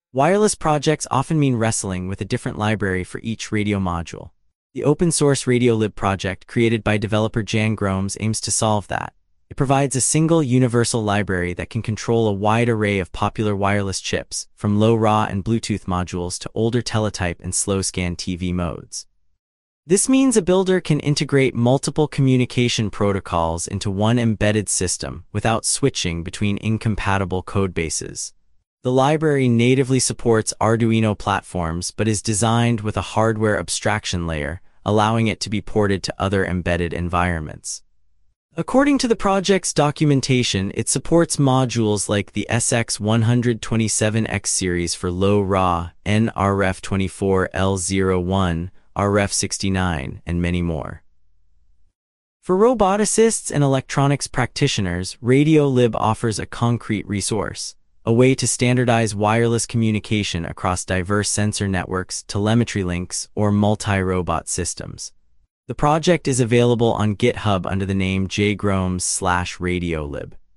Wireless projects often mean wrestling with a different library for each radio module. The open-source Radiolib project created by developer Jan Gromes aims to solve that. It provides a single universal library that can control a wide array of popular wireless chips, from low-Ra and Bluetooth modules to older teletype and slow-scan TV modes. This means a builder can integrate multiple communication protocols into one embedded system without switching between incompatible codebases. The library natively supports Arduino platforms but is designed with a hardware abstraction layer, allowing it to be ported to other embedded environments. According to the project's documentation, it supports modules like the SX127X series for low-Ra, nRF24L01, RF69, and many more. For roboticists and electronics practitioners, Radiolib offers a concrete resource, a way to standardize wireless communication across diverse sensor networks, telemetry links, or multi-robot systems. The project is available on GitHub under the name jgromes/Radiolib.